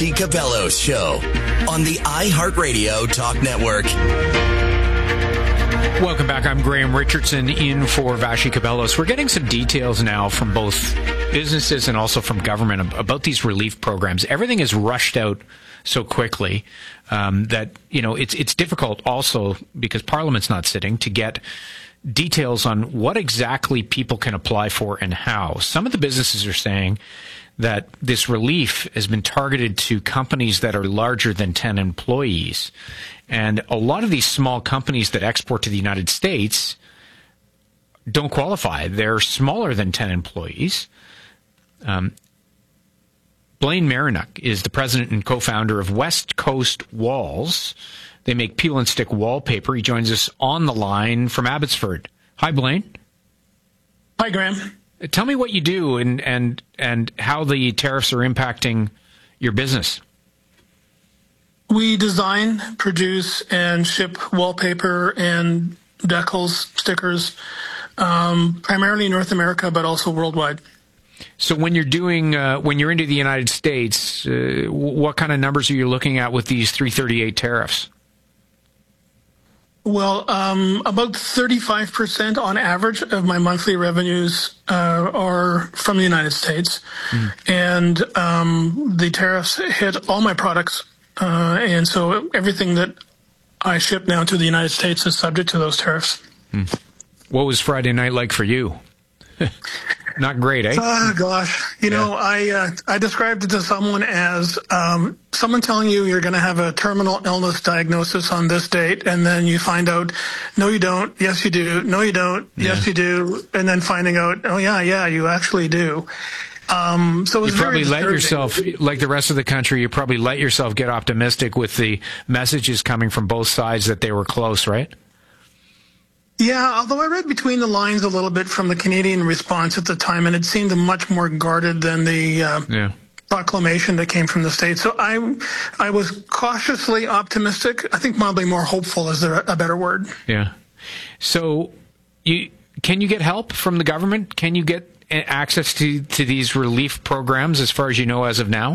Vassy Cabello's Show on the iHeartRadio Talk Network. Welcome back. I'm Graham Richardson in for Vassy Cabello's. We're getting some details now from both businesses and also from government about these relief programs. Everything is rushed out so quickly that, it's difficult also because Parliament's not sitting to get details on what exactly people can apply for and how. Some of the businesses are saying that this relief has been targeted to companies that are larger than 10 employees. And a lot of these small companies that export to the United States don't qualify. They're smaller than 10 employees. Blaine Marinuck is the president and co-founder of West Coast Walls. They make peel and stick wallpaper. He joins us on the line from Abbotsford. Hi, Blaine. Hi, Graham. Tell me what you do and how the tariffs are impacting your business. We design, produce, and ship wallpaper and decals, stickers, primarily in North America, but also worldwide. So when you're into the United States, what kind of numbers are you looking at with these 338 tariffs? Well, about 35% on average of my monthly revenues are from the United States. And the tariffs hit all my products. And so everything that I ship now to the United States is subject to those tariffs. What was Friday night like for you? Not great, eh? Oh, gosh. You know, I described it to someone as someone telling you you're going to have a terminal illness diagnosis on this date, and then you find out, no, you don't. Yes, you do. No, you don't. Yes, you do. And then finding out, oh, yeah, you actually do. So it was you probably let disturbing. yourself, like the rest of the country, you probably let yourself get optimistic with the messages coming from both sides that they were close, right? Yeah, although I read between the lines a little bit from the Canadian response at the time, and it seemed much more guarded than the proclamation that came from the States. So I was cautiously optimistic. I think mildly more hopeful is there a better word. Yeah. So can you get help from the government? Can you get access to these relief programs as far as you know as of now?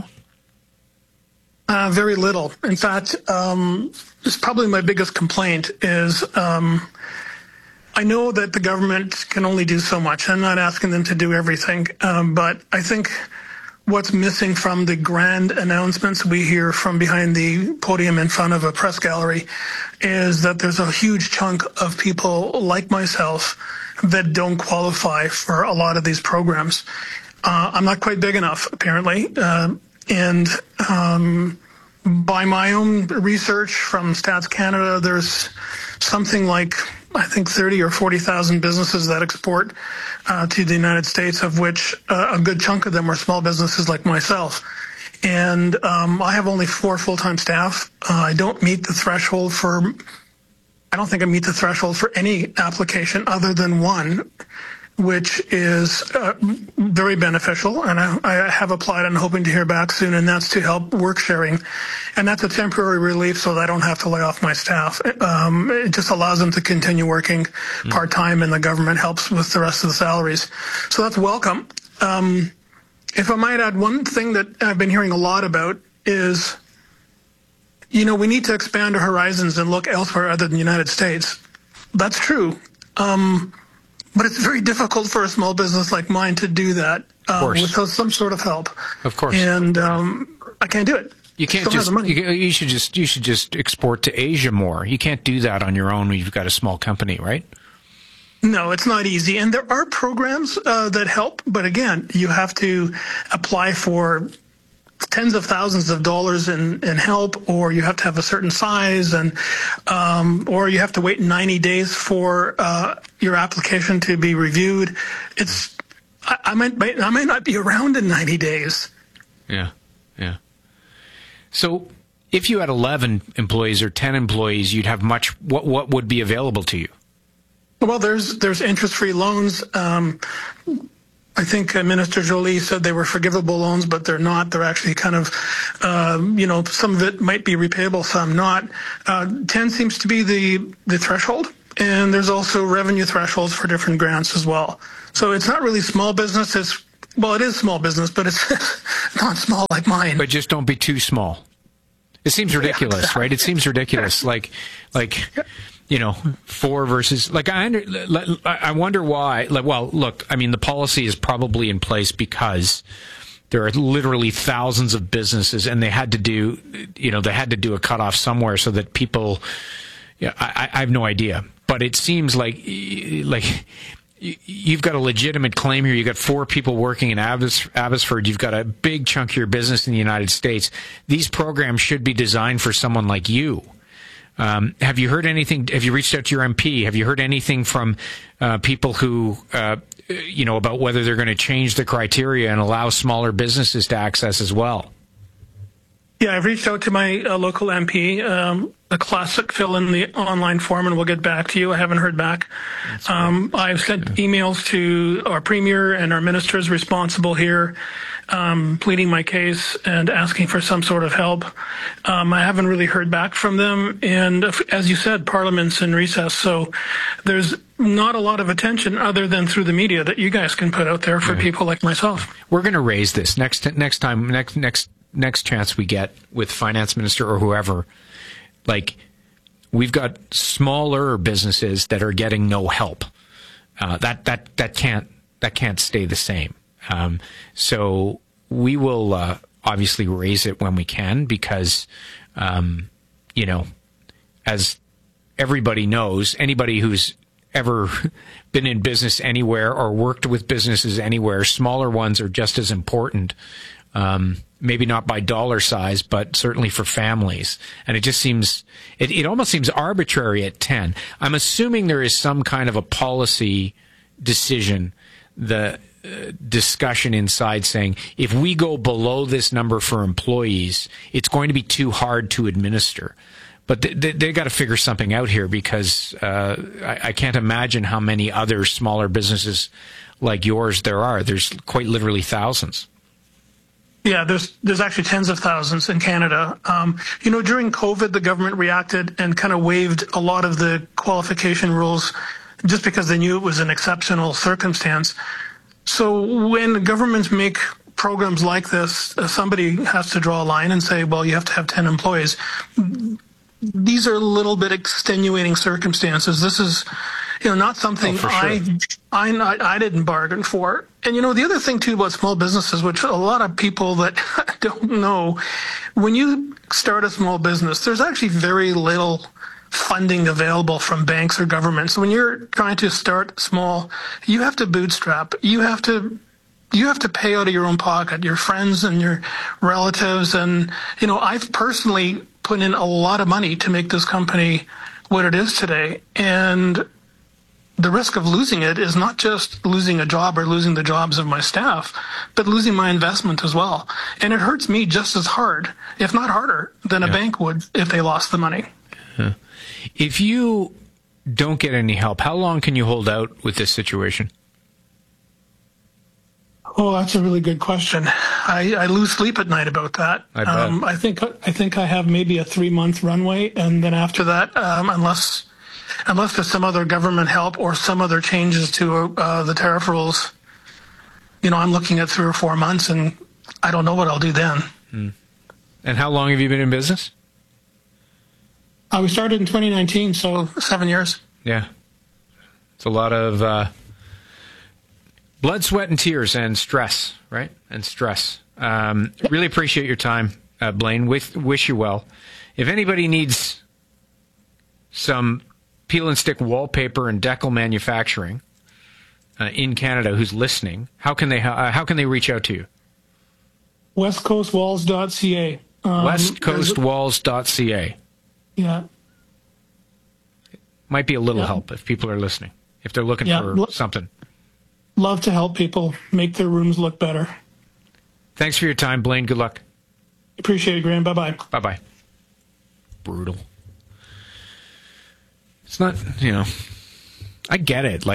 Very little. In fact, it's probably my biggest complaint is I know that the government can only do so much. I'm not asking them to do everything, but I think what's missing from the grand announcements we hear from behind the podium in front of a press gallery is that there's a huge chunk of people like myself that don't qualify for a lot of these programs. I'm not quite big enough, apparently, and by my own research from Stats Canada, there's something like, I think, 30 or 40,000 businesses that export to the United States, of which a good chunk of them are small businesses like myself. And I have only 4 full-time staff. I don't meet the threshold I don't think I meet the threshold for any application other than one, which is very beneficial, and I have applied and hoping to hear back soon, and that's to help work sharing. And that's a temporary relief so that I don't have to lay off my staff. It just allows them to continue working part-time, and the government helps with the rest of the salaries. So that's welcome. If I might add, one thing that I've been hearing a lot about is, we need to expand our horizons and look elsewhere other than the United States. That's true. But it's very difficult for a small business like mine to do that without some sort of help. Of course. And I can't do it. You can't you should just export to Asia more. You can't do that on your own when you've got a small company, right? No, it's not easy. And there are programs that help, but again, you have to apply for tens of thousands of dollars in help, or you have to have a certain size, and or you have to wait 90 days for your application to be reviewed. I might not be around in 90 days. Yeah. So if you had 11 employees or 10 employees, you'd have what would be available to you? Well, there's interest-free loans. I think Minister Joly said they were forgivable loans, but they're not. They're actually kind of, some of it might be repayable, some not. 10 seems to be the threshold, and there's also revenue thresholds for different grants as well. So it's not really small business. well, it is small business, but it's not small like mine. But just don't be too small. It seems ridiculous, right? It seems ridiculous. Like, 4 versus, I wonder why. Well, look, I mean, the policy is probably in place because there are literally thousands of businesses, and they had to do a cutoff somewhere so that people, I have no idea. But it seems like you've got a legitimate claim here. You've got 4 people working in Abbotsford. You've got a big chunk of your business in the United States. These programs should be designed for someone like you. Have you heard anything? Have you reached out to your MP? Have you heard anything from people who, about whether they're going to change the criteria and allow smaller businesses to access as well? Yeah, I've reached out to my local MP, a classic fill in the online form, and we'll get back to you. I haven't heard back. I've sent emails to our premier and our ministers responsible here, pleading my case and asking for some sort of help. I haven't really heard back from them. And as you said, Parliament's in recess, so there's not a lot of attention other than through the media that you guys can put out there for people like myself. We're going to raise this next chance we get with finance minister or whoever. We've got smaller businesses that are getting no help. That can't stay the same. So we will obviously raise it when we can because, as everybody knows, anybody who's ever been in business anywhere or worked with businesses anywhere, smaller ones are just as important. Maybe not by dollar size, but certainly for families. And it just seems, it almost seems arbitrary at 10. I'm assuming there is some kind of a policy decision, the discussion inside saying, if we go below this number for employees, it's going to be too hard to administer. But they got to figure something out here because I can't imagine how many other smaller businesses like yours there are. There's quite literally thousands. Yeah, there's actually tens of thousands in Canada. During COVID, the government reacted and kind of waived a lot of the qualification rules just because they knew it was an exceptional circumstance. So when governments make programs like this, somebody has to draw a line and say, well, you have to have 10 employees. These are a little bit extenuating circumstances. This is, not something I didn't bargain for. And, the other thing, too, about small businesses, which a lot of people that don't know, when you start a small business, there's actually very little funding available from banks or governments. So when you're trying to start small, you have to bootstrap. You have to pay out of your own pocket, your friends and your relatives. And, I've personally put in a lot of money to make this company what it is today. And the risk of losing it is not just losing a job or losing the jobs of my staff, but losing my investment as well. And it hurts me just as hard, if not harder, than a bank would if they lost the money. If you don't get any help, how long can you hold out with this situation? Oh, that's a really good question. I lose sleep at night about that. I think I have maybe a 3-month runway, and then after that, unless there's some other government help or some other changes to the tariff rules, I'm looking at 3 or 4 months, and I don't know what I'll do then. And how long have you been in business? We started in 2019, so 7 years. Yeah. It's a lot of blood, sweat, and tears, and stress, right? And stress. Really appreciate your time, Blaine. Wish you well. If anybody needs some peel and stick wallpaper and decal manufacturing in Canada who's listening, how can they reach out to you? westcoastwalls.ca. westcoastwalls.ca. Yeah. Might be a little help if people are listening, if they're looking for something. Love to help people make their rooms look better. Thanks for your time, Blaine. Good luck. Appreciate it, Graham. Bye-bye. Bye-bye. Brutal. It's not, I get it.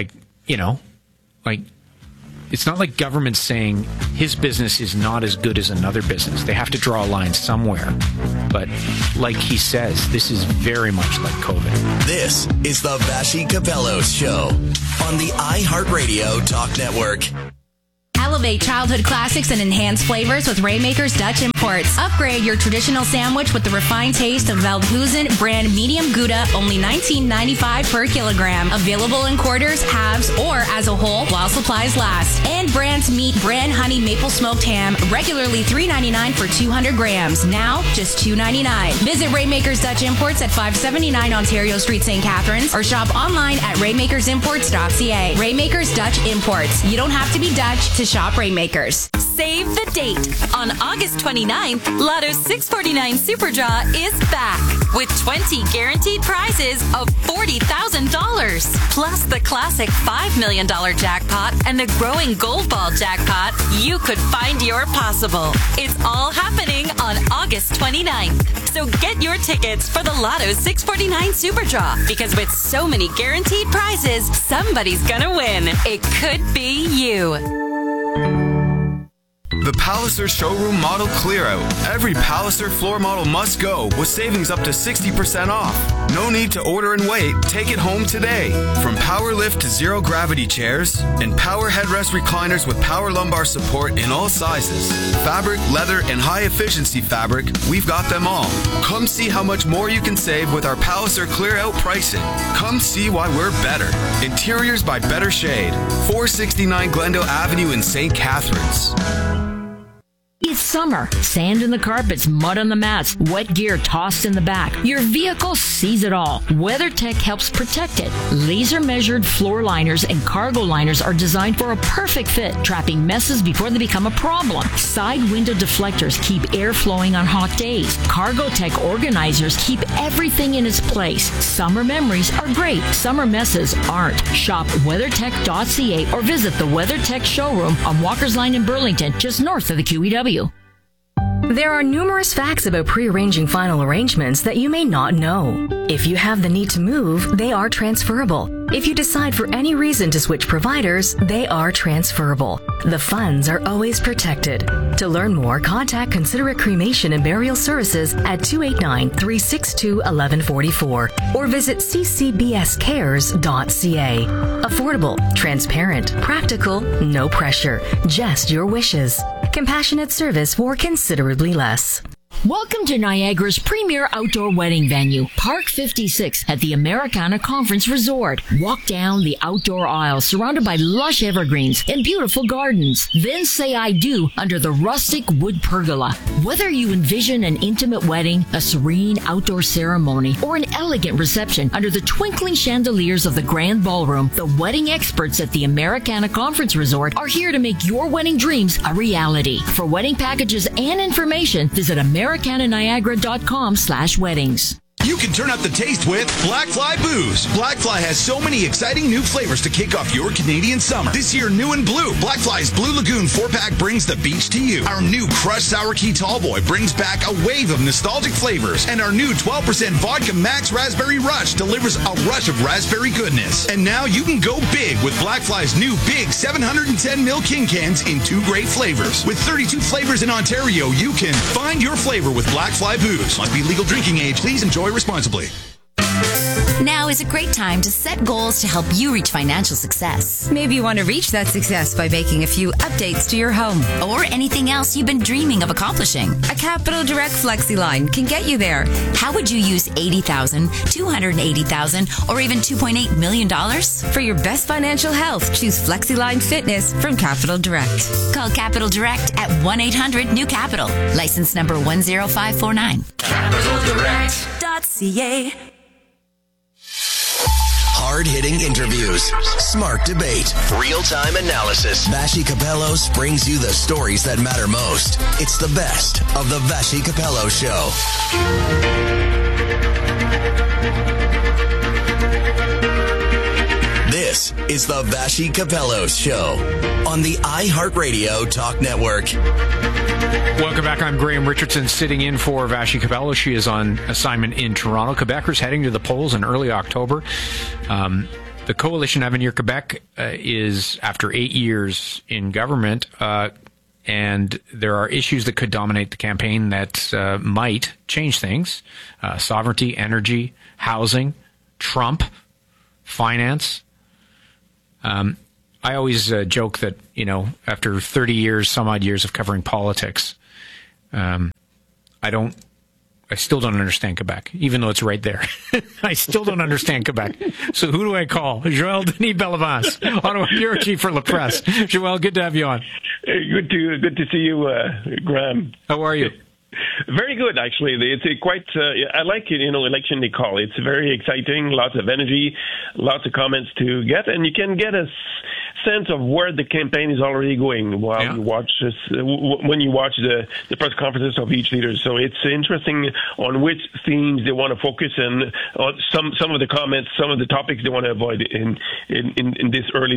It's not like government's saying his business is not as good as another business. They have to draw a line somewhere. But like he says, this is very much like COVID. This is the Vassy Kapelos Show on the iHeartRadio Talk Network. Elevate childhood classics and enhance flavors with Rainmaker's Dutch Imports. Upgrade your traditional sandwich with the refined taste of Veldhuizen brand medium Gouda, only $19.95 per kilogram. Available in quarters, halves, or as a whole while supplies last. And Brand's Meat brand honey maple smoked ham, regularly $3.99 for 200 grams. Now, just $2.99. Visit Rainmaker's Dutch Imports at 579 Ontario Street, St. Catharines, or shop online at rainmakersimports.ca. Rainmaker's Dutch Imports. You don't have to be Dutch to shop Rainmakers. Save the date. On August 29th, Lotto 649 Super Draw is back with 20 guaranteed prizes of $40,000. Plus the classic $5 million jackpot and the growing Gold Ball jackpot. You could find your possible. It's all happening on August 29th. So get your tickets for the Lotto 649 Super Draw, because with so many guaranteed prizes, somebody's gonna win. It could be you. The Palliser Showroom Model Clear Out. Every Palliser floor model must go with savings up to 60% off. No need to order and wait. Take it home today. From power lift to zero gravity chairs and power headrest recliners with power lumbar support in all sizes. Fabric, leather, and high efficiency fabric, we've got them all. Come see how much more you can save with our Palliser Clear Out pricing. Come see why we're better. Interiors by Better Shade. 469 Glendale Avenue in St. Catharines. It's summer. Sand in the carpets, mud on the mats, wet gear tossed in the back. Your vehicle sees it all. WeatherTech helps protect it. Laser-measured floor liners and cargo liners are designed for a perfect fit, trapping messes before they become a problem. Side window deflectors keep air flowing on hot days. CargoTech organizers keep everything in its place. Summer memories are great. Summer messes aren't. Shop WeatherTech.ca or visit the WeatherTech showroom on Walker's Line in Burlington, just north of the QEW. There are numerous facts about pre-arranging final arrangements that you may not know. If you have the need to move, they are transferable. If you decide for any reason to switch providers, they are transferable. The funds are always protected. To learn more, contact Considerate Cremation and Burial Services at 289-362-1144 or visit ccbscares.ca. Affordable, transparent, practical, no pressure, just your wishes. Compassionate service for considerably less. Welcome to Niagara's premier outdoor wedding venue, Park 56 at the Americana Conference Resort. Walk down the outdoor aisle surrounded by lush evergreens and beautiful gardens. Then say I do under the rustic wood pergola. Whether you envision an intimate wedding, a serene outdoor ceremony, or an elegant reception under the twinkling chandeliers of the grand ballroom, the wedding experts at the Americana Conference Resort are here to make your wedding dreams a reality. For wedding packages and information, visit americananiagara.com/weddings. You can turn up the taste with Blackfly Booze. Blackfly has so many exciting new flavors to kick off your Canadian summer. This year, new and blue, Blackfly's Blue Lagoon 4-pack brings the beach to you. Our new Crushed Sour Key Tallboy brings back a wave of nostalgic flavors. And our new 12% Vodka Max Raspberry Rush delivers a rush of raspberry goodness. And now you can go big with Blackfly's new big 710ml King Cans in 2 great flavors. With 32 flavors in Ontario, you can find your flavor with Blackfly Booze. Must be legal drinking age. Please enjoy responsibly. Now is a great time to set goals to help you reach financial success. Maybe you want to reach that success by making a few updates to your home. Or anything else you've been dreaming of accomplishing. A Capital Direct FlexiLine can get you there. How would you use $80,000, $280,000, or even $2.8 million? For your best financial health, choose FlexiLine Fitness from Capital Direct. Call Capital Direct at 1-800-NEW-CAPITAL. License number 10549. CapitalDirect.ca. Hard-hitting interviews, smart debate, real-time analysis. Vassy Kapelos brings you the stories that matter most. It's the best of the Vassy Kapelos Show. This is the Vassy Kapelos Show on the iHeartRadio Talk Network. Welcome back. I'm Graham Richardson, sitting in for Vassy Kapelos. She is on assignment in Toronto. Quebecers heading to the polls in early October. The Coalition Avenir Quebec is after 8 years in government, and there are issues that could dominate the campaign that might change things. Sovereignty, energy, housing, Trump, finance. I always joke that, after 30 years, some odd years of covering politics, I still don't understand Quebec, even though it's right there. I still don't understand Quebec. So who do I call? Joël Denis Bellavance, Ottawa Bureau Chief for La Presse. Joël, good to have you on. Good to see you, Graham. How are you? Very good, actually. It's quite. I like it. Election day call. It's very exciting. Lots of energy, lots of comments to get, and you can get a sense of where the campaign is already going while you watch this, when you watch the press conferences of each leader. So it's interesting on which themes they want to focus and on some of the comments, some of the topics they want to avoid in this early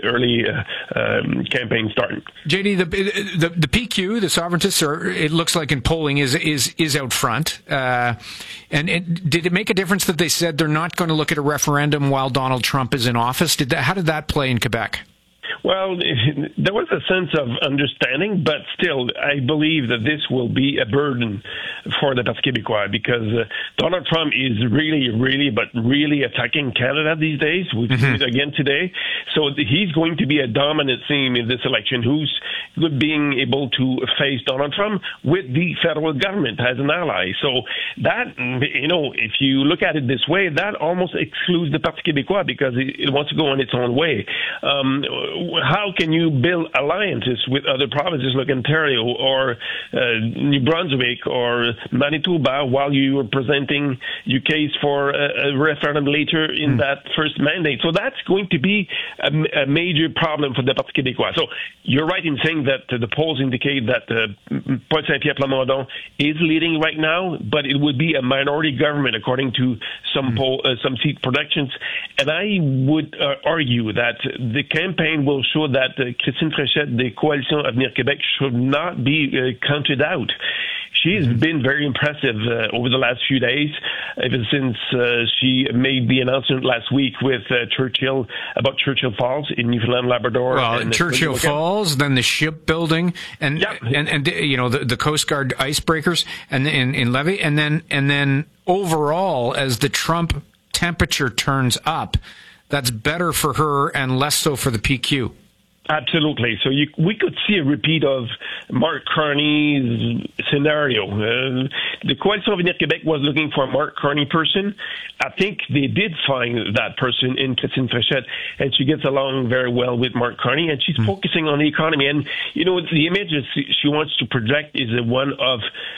campaign starting. JD, the PQ, the Sovereigntists, it looks like in polling is out front. And did it make a difference that they said they're not going to look at a referendum while Donald Trump is in office? How did that play in Quebec? Well, there was a sense of understanding, but still, I believe that this will be a burden for the Parti québécois because Donald Trump is really attacking Canada these days. We've seen it again today. So he's going to be a dominant theme in this election. Who's being able to face Donald Trump with the federal government as an ally? So that, if you look at it this way, that almost excludes the Parti québécois because it wants to go on its own way. How can you build alliances with other provinces like Ontario or New Brunswick or Manitoba while you are presenting your case for a referendum later in that first mandate? So that's going to be a major problem for the Parti québécois. So you're right in saying that the polls indicate that Paul Saint-Pierre Plamondon is leading right now, but it would be a minority government according to some seat projections. And I would argue that the campaign will show that Christine Fréchette, the Coalition Avenir Québec, should not be counted out. She's been very impressive over the last few days, ever since she made the announcement last week with Churchill about Churchill Falls in Newfoundland, Labrador. Well, and Churchill Falls, then the shipbuilding, and the Coast Guard icebreakers, and in Levy, and then overall, as the Trump temperature turns up, that's better for her and less so for the PQ. Absolutely. So we could see a repeat of Mark Carney's scenario. The Coalition Avenir Québec was looking for a Mark Carney person. I think they did find that person in Christine Fréchette, and she gets along very well with Mark Carney, and she's focusing on the economy. And, the image she wants to project is the one of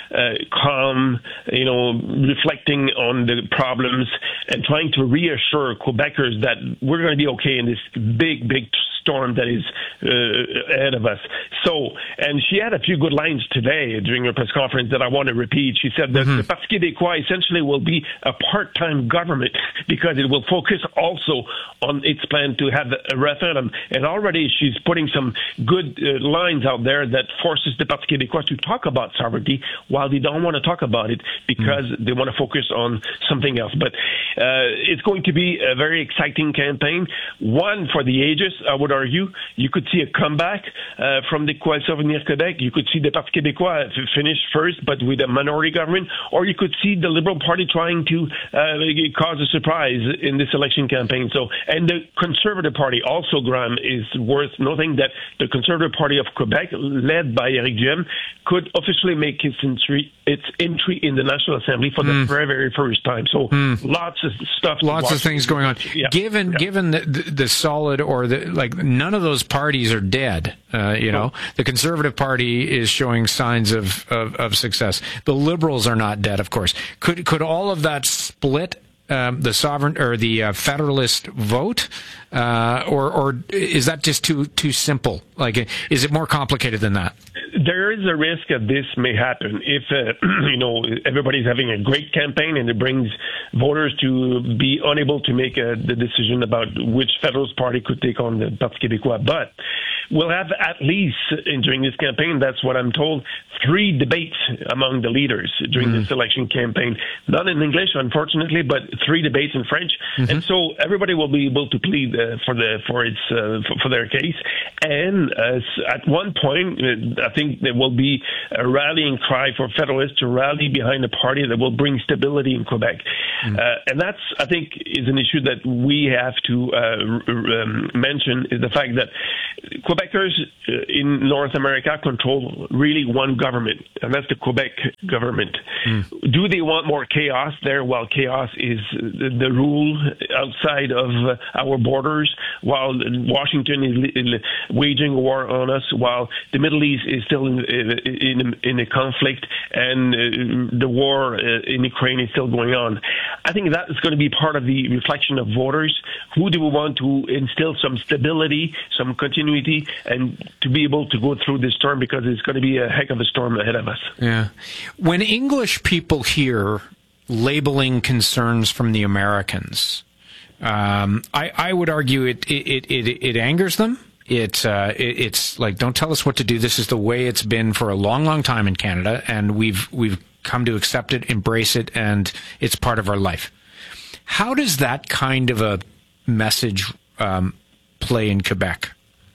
calm, reflecting on the problems and trying to reassure Quebecers that we're going to be okay in this big storm that is ahead of us. So, and she had a few good lines today during her press conference that I want to repeat. She said that the Parti québécois essentially will be a part-time government because it will focus also on its plan to have a referendum. And already she's putting some good lines out there that forces the Parti québécois to talk about sovereignty while they don't want to talk about it because they want to focus on something else. But it's going to be a very exciting campaign, one for the ages, I would argue. You could see a comeback from the Coalition Avenir Québec. You could see the Parti québécois finish first, but with a minority government, or you could see the Liberal Party trying to cause a surprise in this election campaign. So, and the Conservative Party also, Graham, is worth noting that the Conservative Party of Quebec, led by Éric Duhem, could officially make its entry in the National Assembly for the very, very first time. So, lots of stuff. Lots of things going on. Yeah. Given the solid or none of those parties are dead. The Conservative Party is showing signs of success. The Liberals are not dead, of course. Could all of that split the sovereign or the Federalist vote, or is that just too simple? Like, is it more complicated than that? There is a risk that this may happen if everybody's having a great campaign and it brings voters to be unable to make the decision about which Federalist Party could take on the Parti québécois. But we'll have at least, during this campaign, that's what I'm told, 3 debates among the leaders during this election campaign. Not in English, unfortunately, but 3 debates in French. And so everybody will be able to plead for their case. And at one point, I think there will be a rallying cry for Federalists to rally behind a party that will bring stability in Quebec. And that's, I think, is an issue that we have to mention, is the fact that Quebecers in North America control really one government, and that's the Quebec government. Do they want more chaos there? Well, chaos is the rule outside of our borders, while Washington is waging a war on us, while the Middle East is still in a conflict, and the war in Ukraine is still going on. I think that is going to be part of the reflection of voters. Who do we want to instill some stability, some continuity, and to be able to go through this storm, because it's going to be a heck of a storm ahead of us. Yeah. When English people hear labeling concerns from the Americans, I would argue it angers them. It's like, don't tell us what to do. This is the way it's been for a long, long time in Canada, and we've come to accept it, embrace it, and it's part of our life. How does that kind of a message play in Quebec?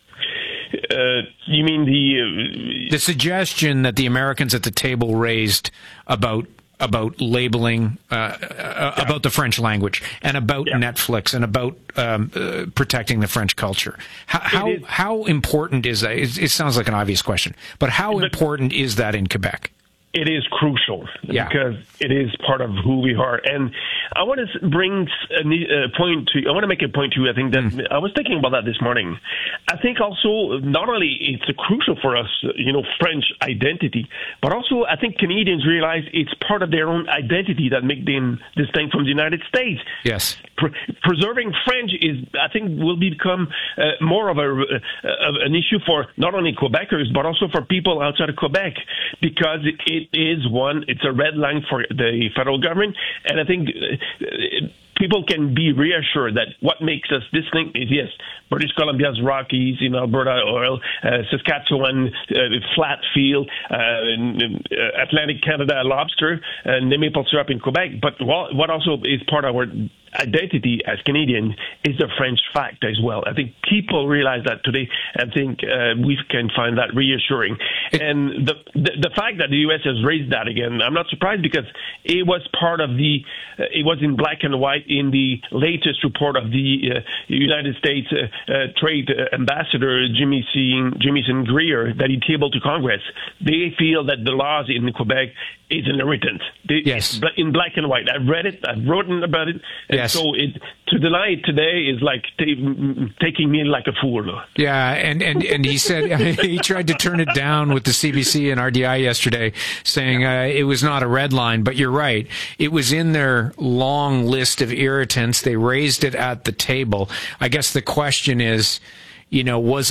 You mean the suggestion that the Americans at the table raised about labeling, about the French language, and about Netflix, and about protecting the French culture? How important is that? It sounds like an obvious question, but how important is that in Quebec? It is crucial because it is part of who we are. And I want to bring a point to, I want to make a point too. I think that I was thinking about that this morning. I think also not only it's crucial for us, French identity, but also I think Canadians realize it's part of their own identity that make them distinct from the United States. Yes. Preserving French will become more of an issue for not only Quebecers, but also for people outside of Quebec, because it's a red line for the federal government. And I think people can be reassured that what makes us distinct is, yes, British Columbia's Rockies, in Alberta oil, Saskatchewan flat field, Atlantic Canada lobster, and maple syrup in Quebec. But what also is part of our identity as Canadians is the French fact as well. I think people realize that today, and think we can find that reassuring. And the fact that the U.S. has raised that again, I'm not surprised, because it was part of it was in black and white in the latest report of the United States Trade Ambassador Jamieson Greer that he tabled to Congress. They feel that the laws in Quebec is an irritant. Yes. In black and white. I've read it. I've written about it. And yes. So to deny it today is like taking me like a fool. Yeah, and he said he tried to turn it down with the CBC and RDI yesterday, saying it was not a red line. But you're right. It was in their long list of irritants. They raised it at the table. I guess the question is, did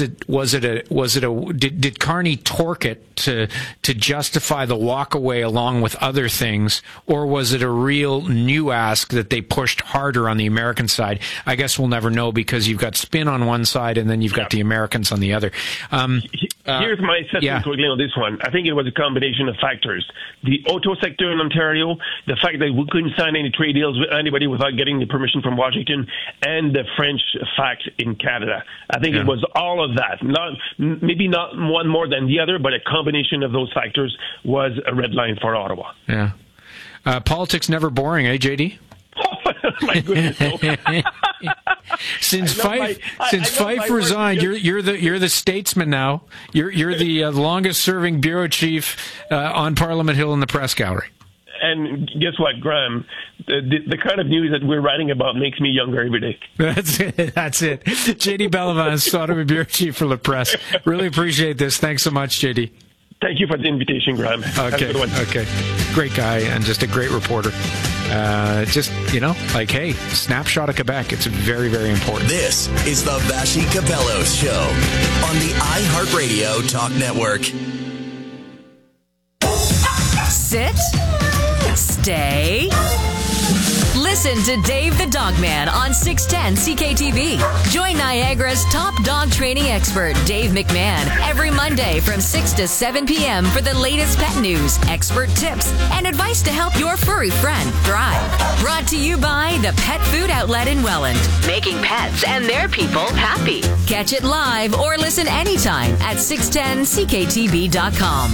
Carney torque it to justify the walkaway along with other things, or was it a real new ask that they pushed harder on the American side? I guess we'll never know, because you've got spin on one side and then you've got the Americans on the other. Here's my assessment quickly on this one. I think it was a combination of factors. The auto sector in Ontario, the fact that we couldn't sign any trade deals with anybody without getting the permission from Washington, and the French fact in Canada. I think it was all of that. Maybe not one more than the other, but a combination of those factors was a red line for Ottawa. Yeah. Politics never boring, eh, JD? My goodness. Since Fife resigned, you're the statesman now. You're the longest serving bureau chief on Parliament Hill in the press gallery. And guess what, Graham? The kind of news that we're writing about makes me younger every day. That's it. JD Bellavance, Sodom Bureau Chief for La Presse. Really appreciate this. Thanks so much, JD. Thank you for the invitation, Graham. Okay. Great guy and just a great reporter. Hey, snapshot of Quebec. It's very, very important. This is the Vassy Capello Show on the iHeartRadio Talk Network. Sit. Stay. Listen to Dave the Dogman on 610 CKTV. Join Niagara's top dog training expert, Dave McMahon, every Monday from 6 to 7 p.m. for the latest pet news, expert tips, and advice to help your furry friend thrive. Brought to you by the Pet Food Outlet in Welland, making pets and their people happy. Catch it live or listen anytime at 610ckTV.com.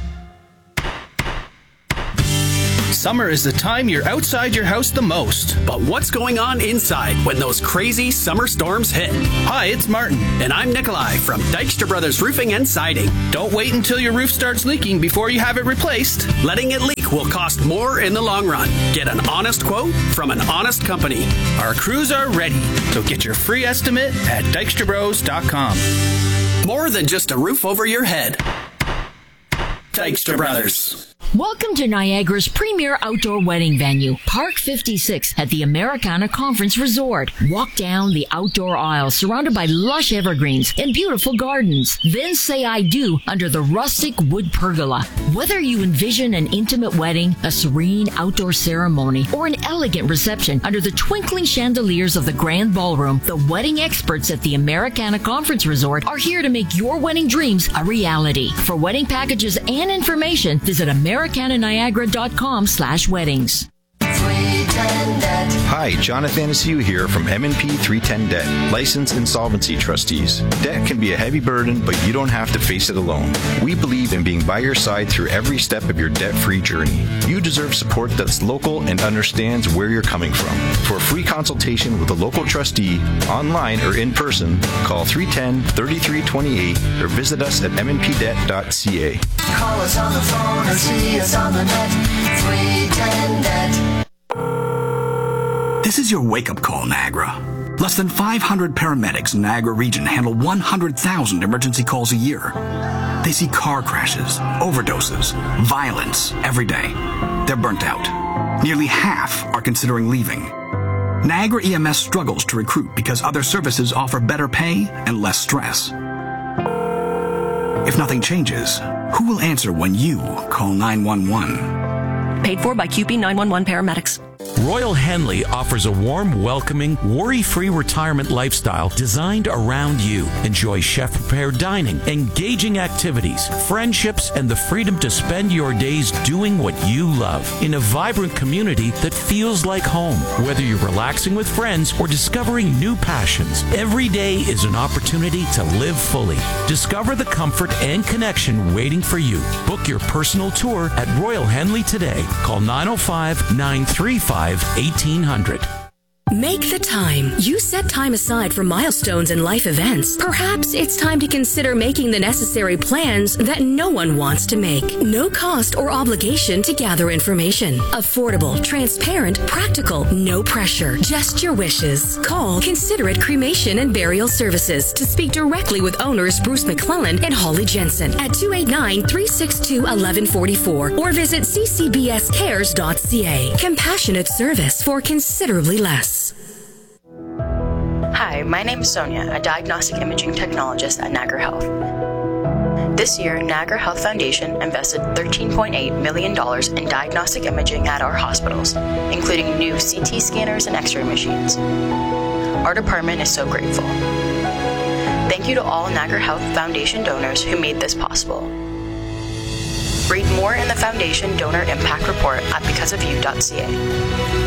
Summer is the time you're outside your house the most. But what's going on inside when those crazy summer storms hit? Hi, it's Martin. And I'm Nikolai from Dykstra Brothers Roofing and Siding. Don't wait until your roof starts leaking before you have it replaced. Letting it leak will cost more in the long run. Get an honest quote from an honest company. Our crews are ready. So get your free estimate at dykstrabros.com. More than just a roof over your head. Dykstra Brothers. Welcome to Niagara's premier outdoor wedding venue, Park 56 at the Americana Conference Resort. Walk down the outdoor aisle surrounded by lush evergreens and beautiful gardens. Then say I do under the rustic wood pergola. Whether you envision an intimate wedding, a serene outdoor ceremony, or an elegant reception under the twinkling chandeliers of the grand ballroom, the wedding experts at the Americana Conference Resort are here to make your wedding dreams a reality. For wedding packages and information, visit americananiagara.com/weddings. Hi, Jonathan Asiu here from M&P 310 Debt, licensed insolvency trustees. Debt can be a heavy burden, but you don't have to face it alone. We believe in being by your side through every step of your debt-free journey. You deserve support that's local and understands where you're coming from. For a free consultation with a local trustee, online or in person, call 310-3328 or visit us at mnpdebt.ca. Call us on the phone or see us on the net. 310 Debt. This is your wake-up call, Niagara. Less than 500 paramedics in Niagara region handle 100,000 emergency calls a year. They see car crashes, overdoses, violence every day. They're burnt out. Nearly half are considering leaving. Niagara EMS struggles to recruit because other services offer better pay and less stress. If nothing changes, who will answer when you call 911? Paid for by QP 911 paramedics. Royal Henley offers a warm, welcoming, worry-free retirement lifestyle designed around you. Enjoy chef-prepared dining, engaging activities, friendships, and the freedom to spend your days doing what you love in a vibrant community that feels like home. Whether you're relaxing with friends or discovering new passions, every day is an opportunity to live fully. Discover the comfort and connection waiting for you. Book your personal tour at Royal Henley today. Call 905-935-1800. Make the time. You set time aside for milestones and life events. Perhaps it's time to consider making the necessary plans that no one wants to make. No cost or obligation to gather information. Affordable, transparent, practical, no pressure. Just your wishes. Call Considerate Cremation and Burial Services to speak directly with owners Bruce McClellan and Holly Jensen at 289-362-1144 or visit ccbscares.ca. Compassionate service for considerably less. Hi, my name is Sonia, a diagnostic imaging technologist at Niagara Health. This year, Niagara Health Foundation invested $13.8 million in diagnostic imaging at our hospitals, including new CT scanners and X-ray machines. Our department is so grateful. Thank you to all Niagara Health Foundation donors who made this possible. Read more in the Foundation Donor Impact Report at becauseofyou.ca.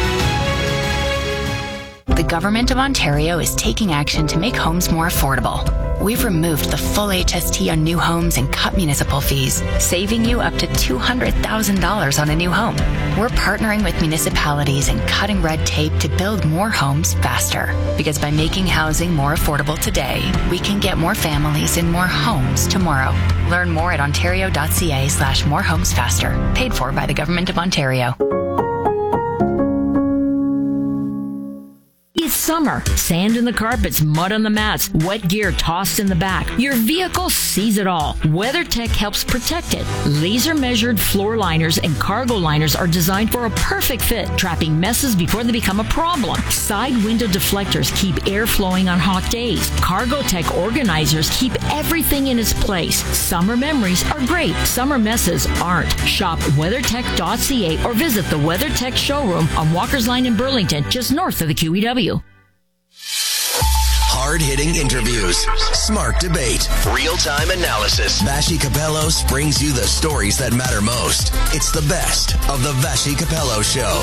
The Government of Ontario is taking action to make homes more affordable. We've removed the full HST on new homes and cut municipal fees, saving you up to $200,000 on a new home. We're partnering with municipalities and cutting red tape to build more homes faster. Because by making housing more affordable today, we can get more families in more homes tomorrow. Learn more at ontario.ca/morehomesfaster. Paid for by the Government of Ontario. It's summer. Sand in the carpets, mud on the mats, wet gear tossed in the back. Your vehicle sees it all. WeatherTech helps protect it. Laser-measured floor liners and cargo liners are designed for a perfect fit, trapping messes before they become a problem. Side window deflectors keep air flowing on hot days. Cargotech organizers keep everything in its place. Summer memories are great. Summer messes aren't. Shop WeatherTech.ca or visit the WeatherTech showroom on Walker's Line in Burlington, just north of the QEW. Hard-hitting interviews, smart debate, real-time analysis. Vassy Kapelos brings you the stories that matter most. It's the best of the Vassy Kapelos Show.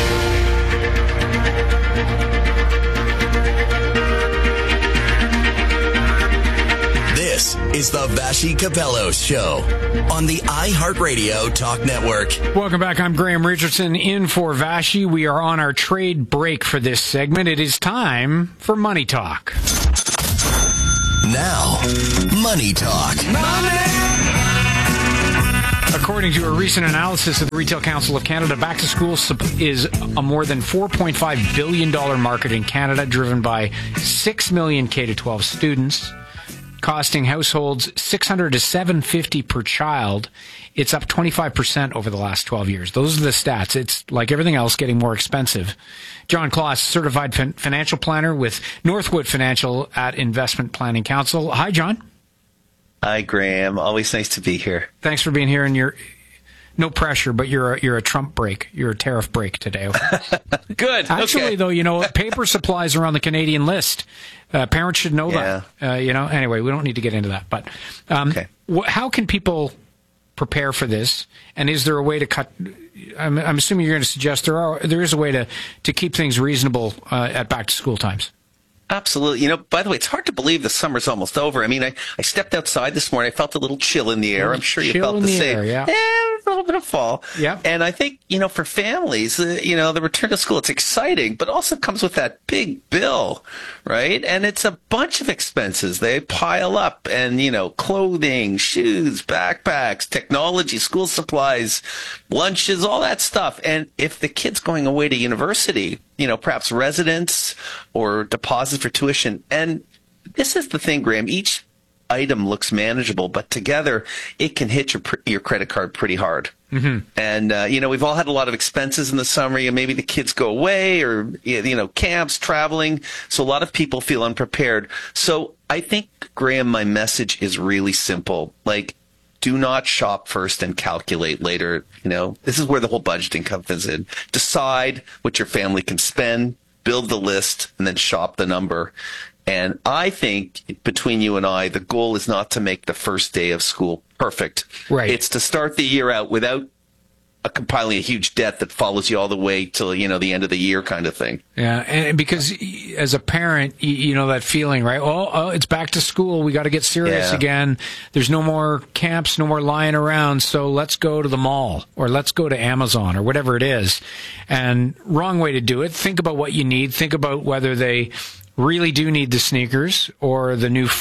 This is the Vassy Kapelos Show on the iHeartRadio Talk Network. Welcome back. I'm Graham Richardson in for Vassy. We are on our trade break for this segment. It is time for Money Talk. Now, Money Talk. According to a recent analysis of the Retail Council of Canada, back to school is a more than $4.5 billion market in Canada, driven by 6 million K-12 students, costing households $600 to $750 per child. It's up 25% over the last 12 years. Those are the stats. It's like everything else, getting more expensive. John Kloss, certified financial planner with Northwood Financial at Investment Planning Council. Hi, John. Hi, Graham. Always nice to be here. Thanks for being here. And you're no pressure, but you're a Trump break. You're a tariff break today. Okay? Good. Actually, okay. Though, paper supplies are on the Canadian list. Parents should know that. Anyway, we don't need to get into that. But how can people prepare for this? And is there a way to cut? I'm assuming you're going to suggest there is a way to keep things reasonable at back to school times. Absolutely. By the way, it's hard to believe the summer's almost over. I mean, I stepped outside this morning. I felt a little chill in the air. I'm sure you felt the same. Yeah. A little bit of fall. Yeah. And I think, for families, the return to school, it's exciting, but also comes with that big bill, right? And it's a bunch of expenses. They pile up and, clothing, shoes, backpacks, technology, school supplies, lunches, all that stuff. And if the kid's going away to university, perhaps residence or deposit for tuition. And this is the thing, Graham, each item looks manageable, but together it can hit your credit card pretty hard. Mm-hmm. And, we've all had a lot of expenses in the summer. Maybe the kids go away or, camps, traveling. So a lot of people feel unprepared. So I think, Graham, my message is really simple. Do not shop first and calculate later. This is where the whole budgeting comes in. Decide what your family can spend, build the list, and then shop the number. And I think between you and I, the goal is not to make the first day of school perfect. Right. It's to start the year out without compiling a huge debt that follows you all the way till, the end of the year kind of thing. Yeah. And because as a parent, you know that feeling, right? Oh, it's back to school. We got to get serious again. There's no more camps, no more lying around. So let's go to the mall or let's go to Amazon or whatever it is. And wrong way to do it. Think about what you need. Think about whether they really do need the sneakers or the new,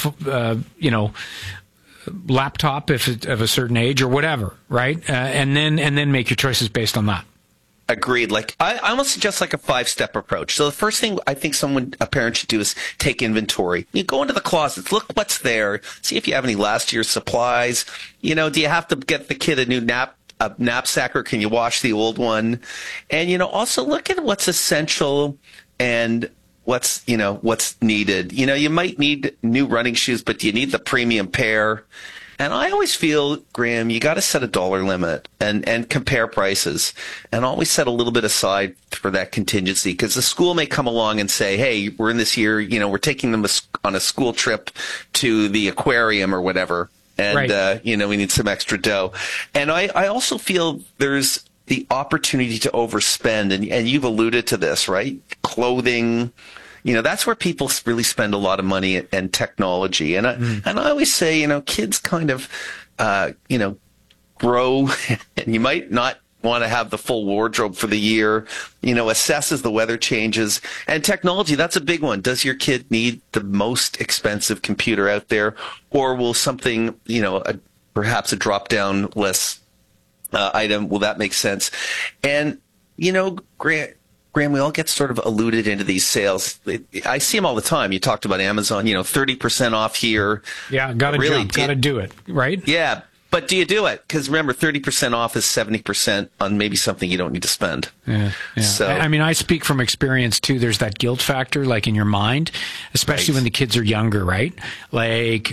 laptop if it's of a certain age or whatever, right? And then make your choices based on that. Agreed. I almost suggest a 5-step approach. So the first thing I think a parent should do is take inventory. You go into the closets, look what's there, see if you have any last year's supplies. Do you have to get the kid a new knapsack or can you wash the old one? And, also look at what's essential and what's needed. You might need new running shoes, but do you need the premium pair? And I always feel, Graham, you got to set a dollar limit and compare prices and always set a little bit aside for that contingency because the school may come along and say, hey, we're in this year, we're taking them on a school trip to the aquarium or whatever. And, right. We need some extra dough. And I also feel there's the opportunity to overspend. And you've alluded to this, right? Clothing. That's where people really spend a lot of money and technology. And I always say, kids kind of, grow and you might not want to have the full wardrobe for the year, assess as the weather changes. And technology, that's a big one. Does your kid need the most expensive computer out there? Or will something, perhaps a drop-down list item, will that make sense? And, Grant, Graham, we all get sort of alluded into these sales. I see them all the time. You talked about Amazon, 30% off here. Yeah, got to do it, right? Yeah, but do you do it? Because remember, 30% off is 70% on maybe something you don't need to spend. Yeah. So, I mean, I speak from experience too. There's that guilt factor, like in your mind, especially when the kids are younger, right? Like,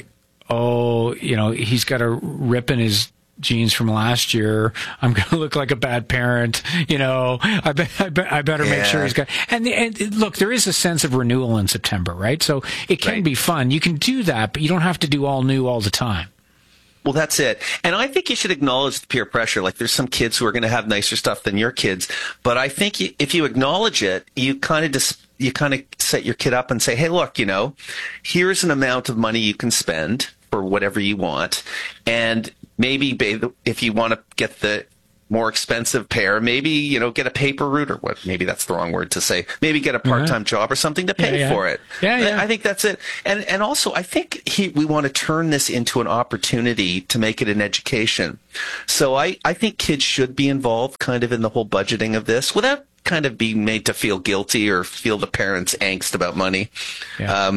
he's got a rip in his jeans from last year. I'm going to look like a bad parent. I better make sure he's got. And look, there is a sense of renewal in September, right? So it can be fun. You can do that, but you don't have to do all new all the time. Well, that's it. And I think you should acknowledge the peer pressure. Like, there's some kids who are going to have nicer stuff than your kids. But I think if you acknowledge it, you kind of set your kid up and say, hey, look, here's an amount of money you can spend for whatever you want. And maybe if you want to get the more expensive pair, maybe, get a paper route, or what, maybe that's the wrong word to say. Maybe get a part-time job or something to pay for it. Yeah. I think that's it. And also, I think we want to turn this into an opportunity to make it an education. So I think kids should be involved kind of in the whole budgeting of this without kind of being made to feel guilty or feel the parents' angst about money. Yeah.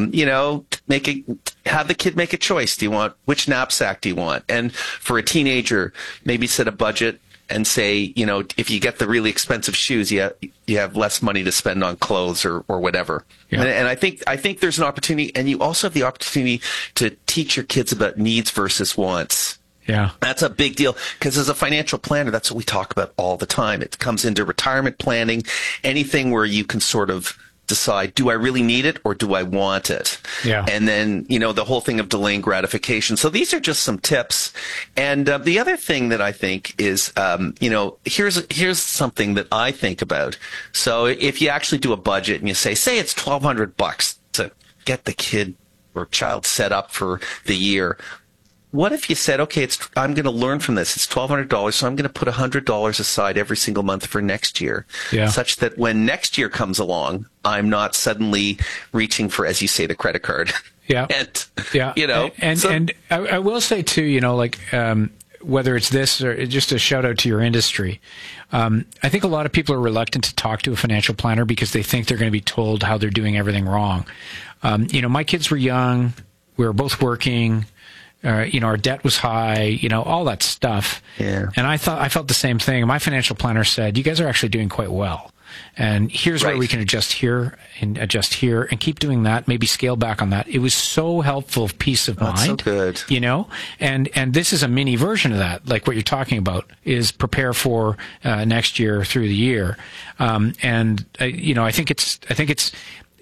Have the kid make a choice. Which knapsack do you want? And for a teenager, maybe set a budget and say, if you get the really expensive shoes, you have less money to spend on clothes or whatever. Yeah. And I think there's an opportunity, and you also have the opportunity to teach your kids about needs versus wants. Yeah. That's a big deal, because as a financial planner, that's what we talk about all the time. It comes into retirement planning, anything where you can sort of decide, do I really need it or do I want it? Yeah. And then, the whole thing of delaying gratification. So these are just some tips. And the other thing that I think is, here's something that I think about. So if you actually do a budget and you say it's $1,200 to get the kid or child set up for the year. What if you said, okay, I'm going to learn from this. It's $1,200, so I'm going to put $100 aside every single month for next year, such that when next year comes along, I'm not suddenly reaching for, as you say, the credit card. Yeah. And I will say too, whether it's this or just a shout out to your industry, I think a lot of people are reluctant to talk to a financial planner because they think they're going to be told how they're doing everything wrong. My kids were young. We were both working. Our debt was high, all that stuff. Yeah. And I felt the same thing. My financial planner said, you guys are actually doing quite well. And here's where we can adjust here and keep doing that, maybe scale back on that. It was so helpful, peace of mind. That's so good. And this is a mini version of that, like what you're talking about, is prepare for next year through the year. I think it's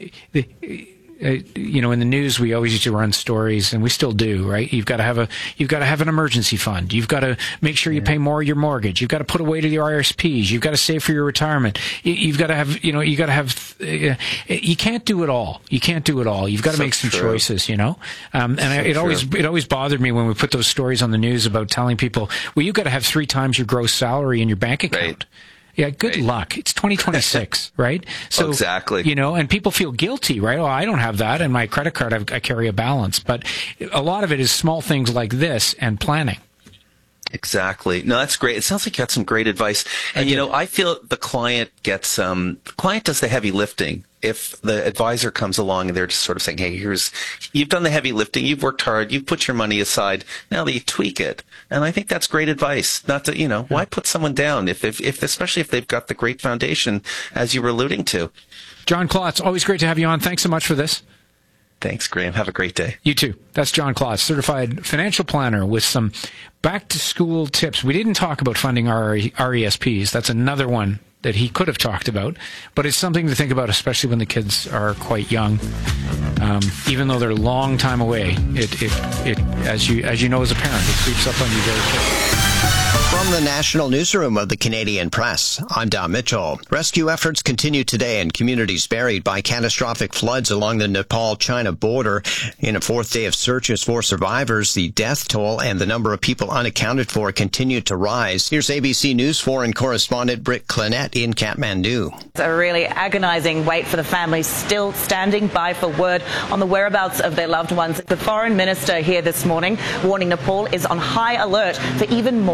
in the news, we always used to run stories, and we still do, right? You've got to have an emergency fund. You've got to make sure you pay more of your mortgage. You've got to put away to your RSPs. You've got to save for your retirement. You've got to have, you can't do it all. You can't do it all. You've got to make some choices, It always bothered me when we put those stories on the news about telling people, well, you've got to have 3 times your gross salary in your bank account. Right. Yeah, good luck. It's 2026, right? So exactly. And people feel guilty, right? Oh, I don't have that, and my credit card, I carry a balance. But a lot of it is small things like this and planning. Exactly. No, that's great. It sounds like you got some great advice. And, I feel the client does the heavy lifting. If the advisor comes along and they're just sort of saying, hey, you've done the heavy lifting, you've worked hard, you've put your money aside, now that you tweak it. And I think that's great advice. Not to, why put someone down if especially if they've got the great foundation, as you were alluding to. John Klotz, always great to have you on. Thanks so much for this. Thanks, Graham. Have a great day. You too. That's John Klotz, certified financial planner with some back-to-school tips. We didn't talk about funding our RESPs. That's another one that he could have talked about, but it's something to think about, especially when the kids are quite young. Even though they're a long time away, it as you know as a parent, it creeps up on you very quickly. From the National Newsroom of the Canadian Press, I'm Don Mitchell. Rescue efforts continue today in communities buried by catastrophic floods along the Nepal-China border. In a 4th day of searches for survivors, the death toll and the number of people unaccounted for continue to rise. Here's ABC News foreign correspondent Britt Clinette in Kathmandu. It's a really agonizing wait for the families still standing by for word on the whereabouts of their loved ones. The foreign minister here this morning warning Nepal is on high alert for even more flooding.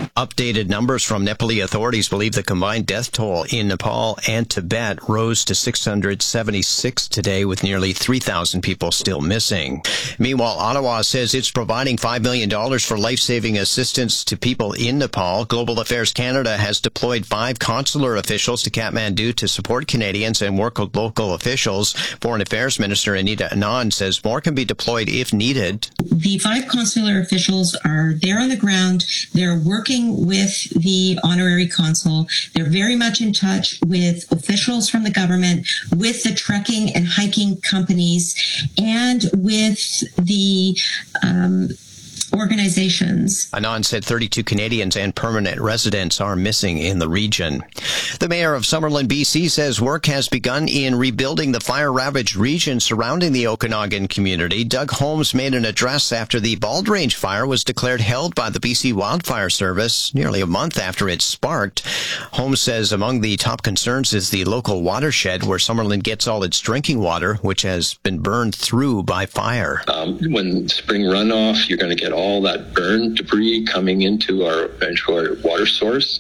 Updated numbers from Nepali authorities believe the combined death toll in Nepal and Tibet rose to 676 today, with nearly 3,000 people still missing. Meanwhile, Ottawa says it's providing $5 million for life-saving assistance to people in Nepal. Global Affairs Canada has deployed 5 consular officials to Kathmandu to support Canadians and work with local officials. Foreign Affairs Minister Anita Anand says more can be deployed if needed. The 5 consular officials are there on the ground. They're working with the honorary consul. They're very much in touch with officials from the government, with the trekking and hiking companies, and with the organizations. Anand said 32 Canadians and permanent residents are missing in the region. The mayor of Summerlin, BC, says work has begun in rebuilding the fire-ravaged region surrounding the Okanagan community. Doug Holmes made an address after the Bald Range fire was declared held by the BC Wildfire Service nearly a month after it sparked. Holmes says among the top concerns is the local watershed where Summerlin gets all its drinking water, which has been burned through by fire. When spring runoff, you're going to get all that burn debris coming into our water source.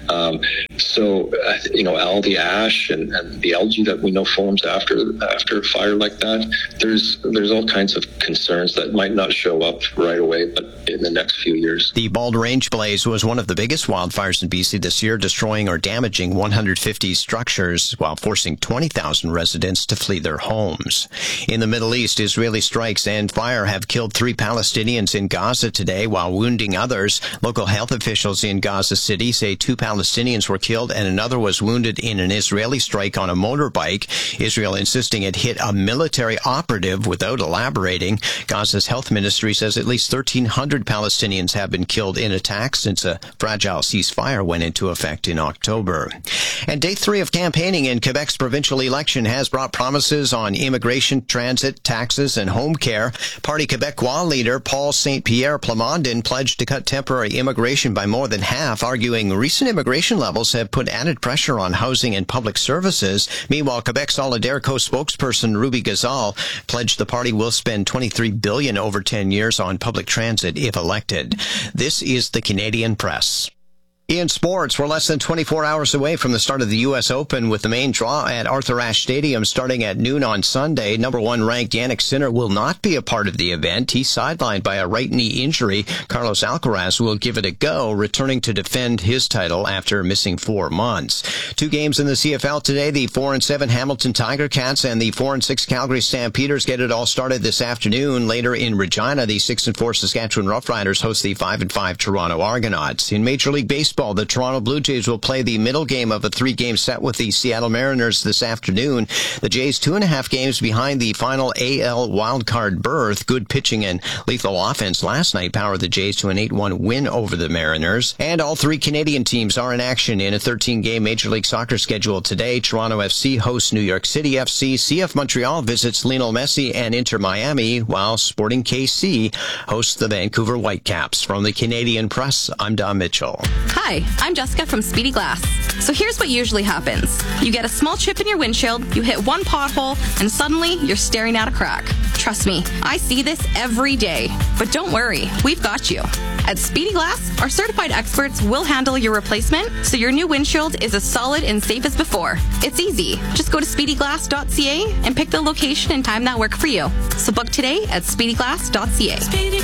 All the ash and the algae that we know forms after a fire like that, there's all kinds of concerns that might not show up right away, but in the next few years. The Bald Range blaze was one of the biggest wildfires in BC this year, destroying or damaging 150 structures while forcing 20,000 residents to flee their homes. In the Middle East, Israeli strikes and fire have killed 3 Palestinians in Gaza today while wounding others. Local health officials in Gaza City say 2 Palestinians were killed and another was wounded in an Israeli strike on a motorbike. Israel insisting it hit a military operative without elaborating. Gaza's health ministry says at least 1,300 Palestinians have been killed in attacks since a fragile ceasefire went into effect in October. And day 3 of campaigning in Quebec's provincial election has brought promises on immigration, transit, taxes, and home care. Parti Québécois leader Paul Saint-Pierre Plamondon pledged to cut temporary immigration by more than half, arguing recent immigration levels have put added pressure on housing and public services. Meanwhile, Quebec Solidaire co-spokesperson Ruby Gazal pledged the party will spend $23 billion over 10 years on public transit if elected. This is the Canadian Press. In sports, we're less than 24 hours away from the start of the U.S. Open, with the main draw at Arthur Ashe Stadium starting at noon on Sunday. Number 1 ranked Jannik Sinner will not be a part of the event. He's sidelined by a right knee injury. Carlos Alcaraz will give it a go, returning to defend his title after missing 4 months. 2 games in the CFL today. The 4-7 Hamilton Tiger Cats and the 4-6 Calgary Stampeders get it all started this afternoon. Later in Regina, the 6-4 Saskatchewan Roughriders host the 5-5 Toronto Argonauts. In Major League Baseball, the Toronto Blue Jays will play the middle game of a 3-game set with the Seattle Mariners this afternoon. The Jays 2.5 games behind the final AL wildcard berth. Good pitching and lethal offense last night powered the Jays to an 8-1 win over the Mariners. And all 3 Canadian teams are in action in a 13-game Major League Soccer schedule today. Toronto FC hosts New York City FC. CF Montreal visits Lionel Messi and Inter Miami, while Sporting KC hosts the Vancouver Whitecaps. From the Canadian Press, I'm Dom Mitchell. Hi, I'm Jessica from Speedy Glass. So here's what usually happens. You get a small chip in your windshield, you hit one pothole, and suddenly you're staring at a crack. Trust me, I see this every day. But don't worry, we've got you. At Speedy Glass, our certified experts will handle your replacement so your new windshield is as solid and safe as before. It's easy. Just go to speedyglass.ca and pick the location and time that work for you. So book today at speedyglass.ca.